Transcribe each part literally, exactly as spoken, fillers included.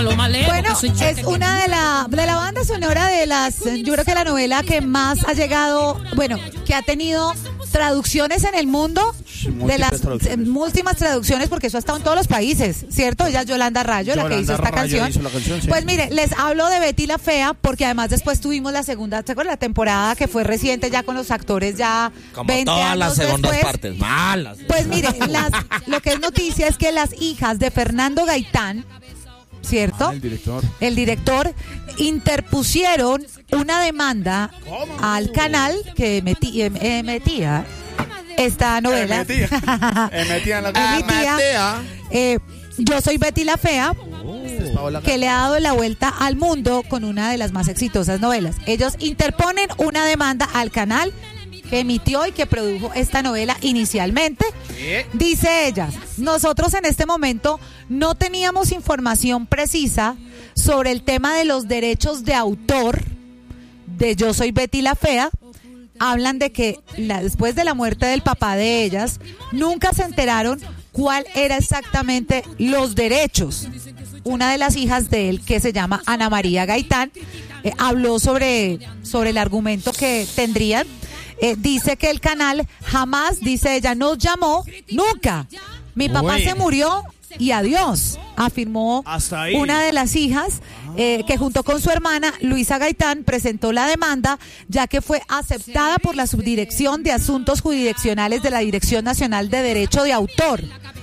lo más lejos. Bueno, es una de la, de la banda sonora de las, yo creo que la novela que más ha llegado, bueno, que ha tenido traducciones en el mundo, de las traducciones. múltiples traducciones, porque eso ha estado en todos los países, ¿cierto? Ella es Yolanda Rayo, Yolanda la que hizo esta Rayo canción. Hizo la canción sí. Pues mire, les hablo de Betty la Fea, porque además después tuvimos la segunda, ¿se acuerdan? La temporada que fue reciente ya con los actores ya como veinte todas años las segundas después. partes, malas. Pues mire, las, lo que es noticia es que las hijas de Fernando Gaitán, ¿cierto? Ah, el director. El director interpusieron una demanda ¿Cómo? al canal que metí, eh, eh, metía esta novela. Emetía. Emetía en la Emetía, eh, Yo soy Betty la Fea, oh. que le ha dado la vuelta al mundo con una de las más exitosas novelas. Ellos interponen una demanda al canal que emitió y que produjo esta novela inicialmente. ¿Sí? Dice ella, nosotros en este momento no teníamos información precisa sobre el tema de los derechos de autor de Yo soy Betty la Fea. Hablan de que la, después de la muerte del papá de ellas, nunca se enteraron cuál era exactamente los derechos. Una de las hijas de él, que se llama Ana María Gaitán, eh, habló sobre, sobre el argumento que tendrían. Eh, dice que el canal jamás, dice ella, nos llamó, nunca. Mi papá Uy. se murió y adiós, afirmó una de las hijas, eh, que junto con su hermana Luisa Gaitán presentó la demanda, ya que fue aceptada por la Subdirección de Asuntos Jurisdiccionales de la Dirección Nacional de Derecho de Autor.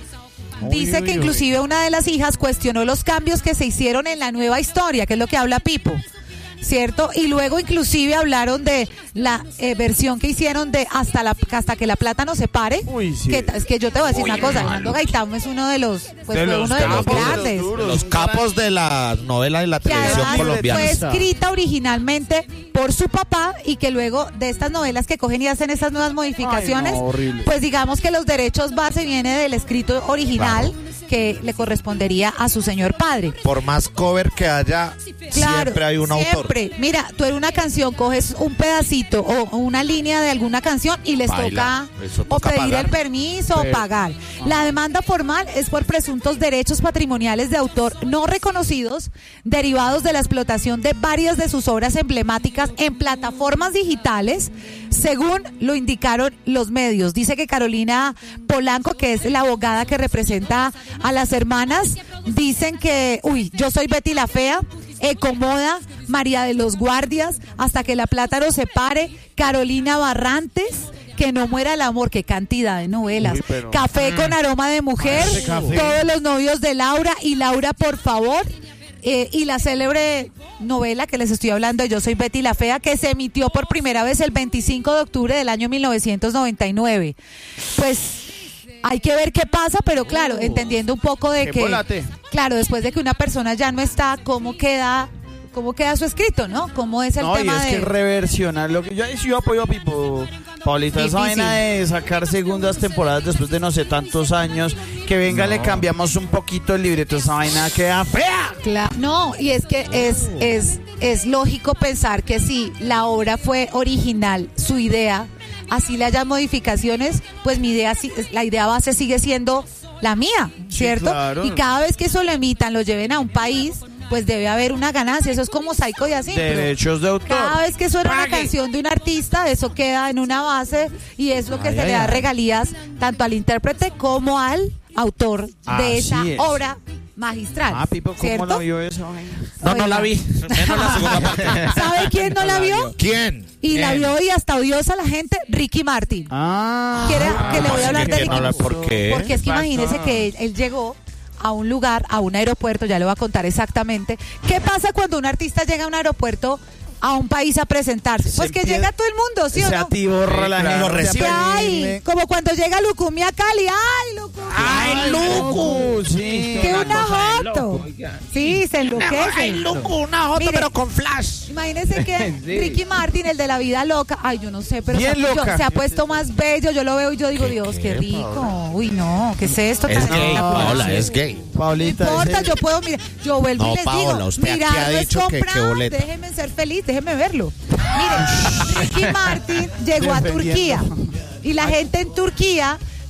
Dice uy, que uy, inclusive uy. una de las hijas cuestionó los cambios que se hicieron en la nueva historia, que es lo que habla Pipo, ¿cierto? Y luego inclusive hablaron de la eh, versión que hicieron de hasta la hasta que la plata no se pare. Uy, sí. que, es que yo te voy a decir Uy, una cosa, Fernando Gaitán es uno de los pues de fue los uno de los grandes, de los capos de la novela y la televisión colombiana. Fue escrita originalmente por su papá y que luego de estas novelas que cogen y hacen estas nuevas modificaciones, Ay, no, pues digamos que los derechos base viene del escrito original. Claro. Que le correspondería a su señor padre. Por más cover que haya, claro, siempre hay un siempre. autor. Mira, tú en una canción coges un pedacito o una línea de alguna canción y les Baila. toca, toca o pedir pagar. el permiso Pero, o pagar. Ah. La demanda formal es por presuntos derechos patrimoniales de autor no reconocidos derivados de la explotación de varias de sus obras emblemáticas en plataformas digitales, según lo indicaron los medios. Dice que Carolina Polanco, que es la abogada que representa a las hermanas, dicen que, uy, Yo soy Betty la Fea, Ecomoda, María de los Guardias, Hasta que la plata no se pare, Carolina Barrantes, Que no muera el amor, qué cantidad de novelas, uy, pero... Café mm. con aroma de mujer, Todos los novios de Laura y Laura por favor, eh, y la célebre novela que les estoy hablando de Yo soy Betty la Fea, que se emitió por primera vez el veinticinco de octubre del año mil novecientos noventa y nueve. Pues hay que ver qué pasa, pero claro, entendiendo un poco de que, volate. claro, después de que una persona ya no está, ¿cómo queda, cómo queda su escrito, no? ¿Cómo es el no, tema y es de...? que reversionar, lo que yo, yo apoyo a Pipo, Paulita, esa vaina de sacar segundas temporadas después de no sé tantos años, que venga, no. le cambiamos un poquito el libreto, esa vaina queda fea. Claro, no, y es que es, es, es lógico pensar que si la obra fue original, su idea... así le haya modificaciones, pues mi idea, la idea base sigue siendo la mía, ¿cierto? Sí, claro. Y cada vez que eso lo emitan, lo lleven a un país, pues debe haber una ganancia. Eso es como Psycho y así. Derechos de autor. Cada vez que suena Pague. una canción de un artista, eso queda en una base y es lo que ay, se ay, le da ay. regalías tanto al intérprete como al autor de así esa es. obra magistral. Ah, Pipo, ¿cómo ¿cierto? la vio esa vaina? No, no la vi. Menos la segunda parte. ¿Sabe quién no, no la vio? ¿Quién? Y ¿Quién? la vio y hasta odiosa la gente, Ricky Martin. Ah. ¿Quiere que le voy a hablar de Ricky? No, ¿por qué? Porque es que imagínese que él, él llegó a un lugar, a un aeropuerto, ya le voy a contar exactamente. ¿Qué pasa cuando un artista llega a un aeropuersto a un país a presentarse? Pues se que empieza, llega todo el mundo, ¿sí o no? Se atiborra la gente. Recibe. Ay, como cuando llega Lucumí a Cali. ¡Ay, Lucumí! ¡Ay, Lucu! Sí. ¡Qué una foto! Sí, se enloquece. ¡Ay, Lucu! Una foto, Mire, pero con flash. Imagínense que sí. Ricky Martin, el de la vida loca, ay, yo no sé, pero se, yo, se ha puesto más bello. Yo lo veo y yo digo, ¿Qué, Dios, qué, qué rico. Paola? Uy, no, ¿qué es esto? Es gay, no, Paola, es gay. Paulita. No importa, yo puedo, mira, yo vuelvo no, y les Paola, digo, usted mira, aquí ha no dicho es que, comprar, que déjenme ser feliz, déjenme verlo. Miren, Ricky Martin llegó a Turquía y la gente en Turquía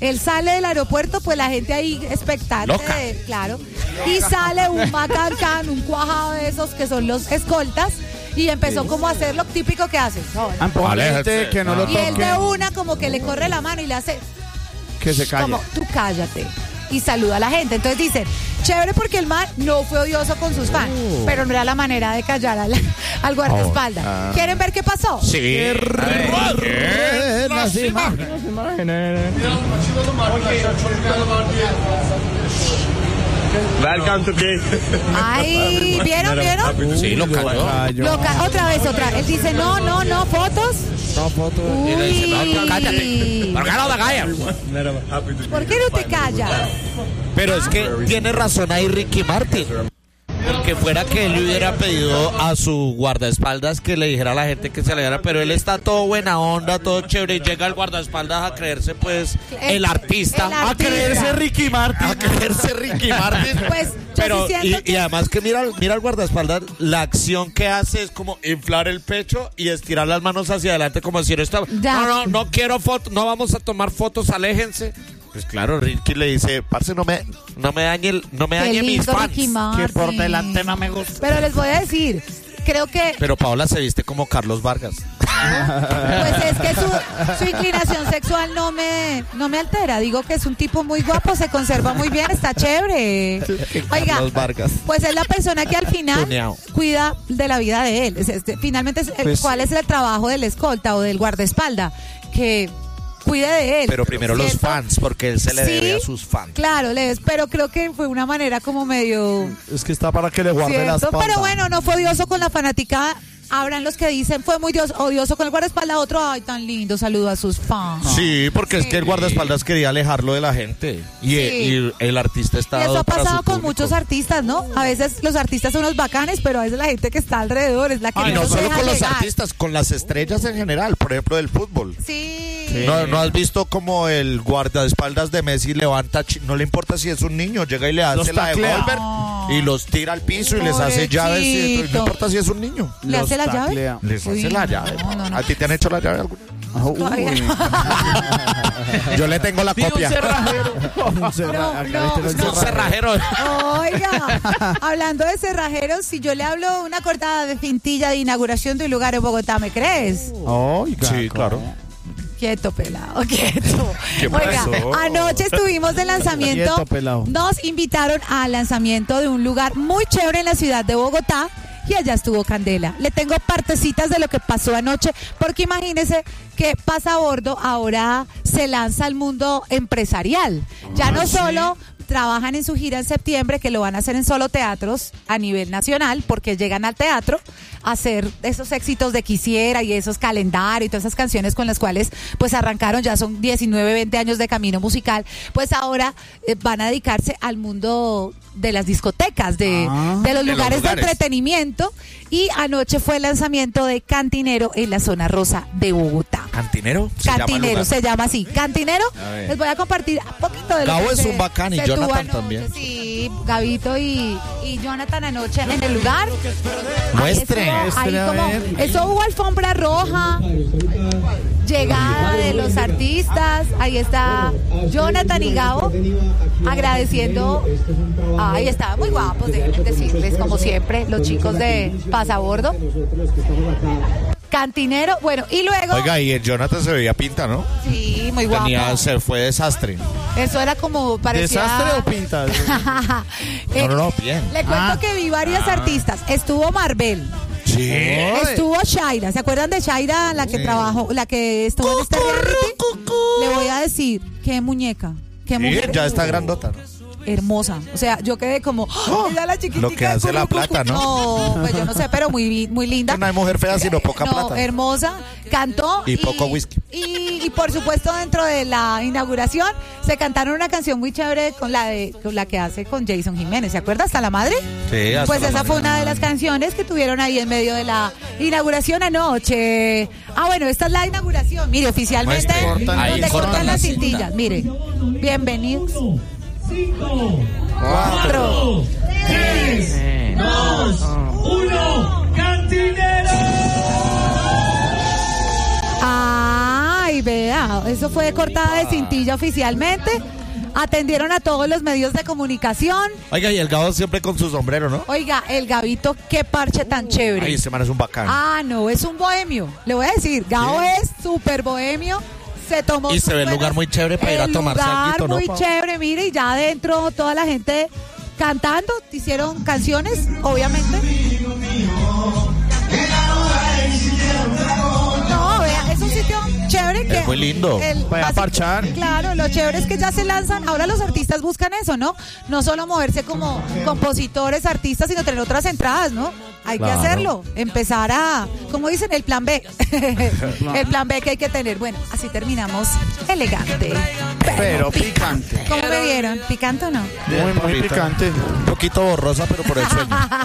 Él sale del aeropuerto, pues la gente ahí expectante, de, claro. Y sale un macacán, un cuajado de esos que son los escoltas. Y empezó como a hacer lo típico que hace. No, Aléjate, que no lo y él de una como que le corre la mano y le hace... Que se calle. Como, tú cállate. Y saluda a la gente. Entonces dicen, chévere porque el man no fue odioso con sus fans, uh. pero no era la manera de callar al, al guardaespaldas. Oh, uh. ¿Quieren ver qué pasó? Sí. ¡Qué raro! Las imágenes. Welcome to Kiss. Ay, ¿vieron, vieron? Sí, lo cayó. Lo ca otra vez, otra. Él dice, no, no, no, fotos. No, fotos. Uy. Y le dice, no, cállate. ¿Por qué no te callas? ¿Por qué no te callas? Pero es que tiene razón ahí Ricky Martin. Porque fuera que él le hubiera pedido a su guardaespaldas que le dijera a la gente que se le diera, pero él está todo buena onda, todo chévere, y llega el guardaespaldas a creerse pues el, el, artista, el artista, a creerse Ricky Martin, a creerse Ricky Martin. Pues pero sí y, que... y además que mira, mira el guardaespaldas, la acción que hace es como inflar el pecho y estirar las manos hacia adelante como si no estaba. No, no, no quiero fotos, no vamos a tomar fotos, aléjense. Pues claro, Ricky le dice, parce, no me, no me dañe, el, no me dañe mis fans. Que por delante no me gusta. Pero les voy a decir, creo que... Pero Paola se viste como Carlos Vargas. Pues es que su, su inclinación sexual no me, no me altera. Digo que es un tipo muy guapo, se conserva muy bien, está chévere. Oiga, Carlos Vargas. Pues es la persona que al final Tuneado. cuida de la vida de él. Es, es, finalmente, es, Pues, ¿cuál es el trabajo del escolta o del guardaespaldas? Que... cuide de él. Pero primero ¿cierto? Los fans, porque él se le sí, debe a sus fans. Claro, le pero creo que fue una manera como medio... Es que está para que le guarde ¿cierto? la espalda. Pero bueno, no fue odioso con la fanaticada. Habrán los que dicen, fue muy dios, odioso con el guardaespaldas. Otro, ay, tan lindo, saludo a sus fans. Sí, porque sí. es que el guardaespaldas quería alejarlo de la gente. Y, sí. y el artista está... Y eso ha pasado con muchos artistas, ¿no? A veces los artistas son los bacanes, pero a veces la gente que está alrededor es la que ay, no, no solo con llegar. los artistas, con las estrellas en general, por ejemplo, del fútbol. Sí. sí. ¿No, ¿No has visto como el guardaespaldas de Messi levanta, no le importa si es un niño, llega y le hace los la de Goldberg no. y los tira al piso y les hace llaves, y, no importa si es un niño. ¿Le los hace la llave? Les Uy, hace la llave. No, no, no. ¿A ti te han hecho la llave alguna? Oh, yo le tengo la copia. Un cerrajero. un, cerra no, no, un cerrajero. Oiga, hablando de cerrajeros, si yo le hablo una cortada de cintilla de inauguración de un lugar en Bogotá, ¿me crees? Oiga, sí, claro. Quieto, pelado, quieto. ¿Qué Oiga, pasó? Anoche estuvimos de lanzamiento. Quieto, pelado. Nos invitaron al lanzamiento de un lugar muy chévere en la ciudad de Bogotá. Y allá estuvo Candela. Le tengo partecitas de lo que pasó anoche, porque imagínese que Pasabordo ahora se lanza al mundo empresarial. Ya ah, no sí. solo trabajan en su gira en septiembre, que lo van a hacer en solo teatros a nivel nacional, porque llegan al teatro a hacer esos éxitos de Quisiera y esos calendarios y todas esas canciones con las cuales pues arrancaron, ya son diecinueve, veinte años de camino musical, pues ahora eh, van a dedicarse al mundo de las discotecas, de, ah, de los de lugares los lugares. de entretenimiento. Y anoche fue el lanzamiento de Cantinero en la zona rosa de Bogotá. ¿Cantinero? ¿Se Cantinero, llama se llama así. Cantinero, les voy a compartir un poquito de lo Gabo que es se, un bacán y Jonathan anoche, también. Sí, Gabito y, y Jonathan anoche en el lugar. Muestre. Ahí estuvo, ahí como, eso hubo alfombra roja, llegada de los artistas. Ahí está Jonathan y Gabo agradeciendo. Ahí estaban muy guapos, deben decirles, como siempre, los chicos de Pasabordo. Cantinero, bueno, y luego... Oiga, y el Jonathan se veía pinta, ¿no? Sí, muy guapo. Tenía, se fue desastre. Eso era como parecía... ¿Desastre o pinta? no, no, no, bien. Le cuento ah. que vi varias ah. artistas. Estuvo Marvel. Sí. Estuvo Shaira. ¿Se acuerdan de Shaira, la que sí. trabajó, la que estuvo en este reality? Le voy a decir, qué muñeca, qué sí, mujer. Ya está grandota, ¿no? Hermosa, o sea, yo quedé como ¡oh! Mira la chiquitica, lo que hace la plata, ¿no? No, pues yo no sé, pero muy muy linda. No hay mujer fea sino poca no, plata. Hermosa, cantó y, y poco whisky. Y, y por supuesto dentro de la inauguración se cantaron una canción muy chévere con la de con la que hace con Jason Jiménez, ¿se acuerda? ¿Hasta la madre? Sí, hasta pues la esa madre. Fue una de las canciones que tuvieron ahí en medio de la inauguración anoche. Ah, bueno, esta es la inauguración. Mire, oficialmente donde cortan las cintillas. Mire, bienvenidos. Cinco, cuatro, tres, dos, uno, Cantinero. Ay, vea, eso fue cortada de cintilla oficialmente. Atendieron a todos los medios de comunicación. Oiga, y el Gabo siempre con su sombrero, ¿no? Oiga, el Gabito, qué parche tan chévere. Ay, ese man es un bacán. Ah, no, es un bohemio. Le voy a decir, Gabo ¿Sí? es súper bohemio. Se tomó Y se ve el súper- lugar muy chévere para ir a el tomarse lugar alguito, ¿no, muy Pau? chévere, mire, y ya adentro toda la gente cantando, hicieron canciones, obviamente. No, vea, es un sitio chévere que... Es muy lindo. el- Vaya a basi- parchar. Claro, lo chévere es que ya se lanzan, ahora los artistas buscan eso, ¿no? No solo moverse como compositores, artistas, sino tener otras entradas, ¿no? Hay Claro. que hacerlo, empezar a, como dicen, el plan B. El plan B que hay que tener. Bueno, así terminamos elegante. Pero picante. ¿Cómo me vieron? ¿Picante o no? Muy, muy picante. Un poquito borrosa, pero por el sueño.